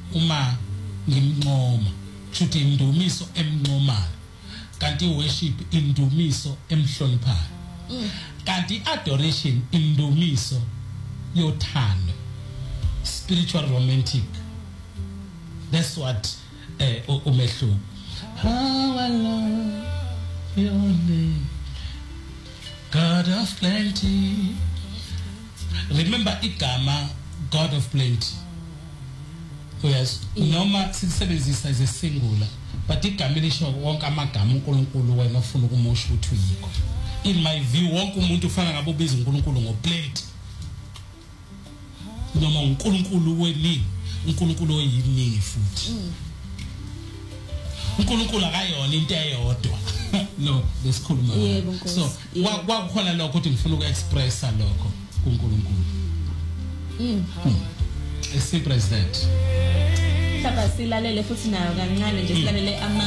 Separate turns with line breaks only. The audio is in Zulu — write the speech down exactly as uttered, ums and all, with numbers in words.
uma ngimnqoma futhi indumiso emnqomayo kanti worship indumiso emhloniphayo kanti adoration indumiso yothando spiritual romantic. That's what uh, umehluko. How I love your name, God of plenty. Remember igama God of plenty. Yes, noma sisebenzisa as a singular, but igama elisho wonke amagama uNkulunkulu wena ofuna ukumosha uthi uyikho. In my view wonke umuntu ufana ngabo biza uNkulunkulu ngoplenty. Noma uNkulunkulu weningi, uNkulunkulu oyiningi futhi. uNkulunkulu akayona into eyodwa. No, lesikhuluma.
Yebo,
so kwakukhona lokho ukuthi ngifuna uku-expressa lokho kuNkulunkulu.
Mm.
As simple as that.
Hlaba silalele futhi nayo kancane nje silalele ama